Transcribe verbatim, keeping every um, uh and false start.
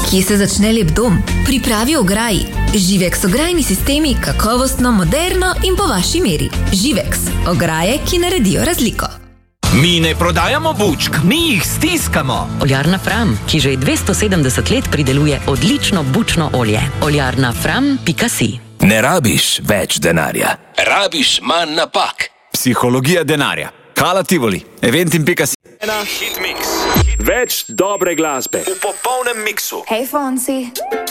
Kje se začne lep dom? Pripravi ograji. Živex ograjni sistemi kakovostno, moderno in po vaši meri. Živex, ograje, ki naredijo razliko. Mi ne prodajamo bučk, mi jih stiskamo. Oljarna Fram, ki že dvesto sedemdeset let prideluje odlično bučno olje. oljarna fram pika si. Ne rabiš več denarja, rabiš manj napak. Psihologija denarja. Kala Tivoli, eventim pika si. Hit mix. Več dobre glasbe v popolnem miksu. Hej, Fonsi.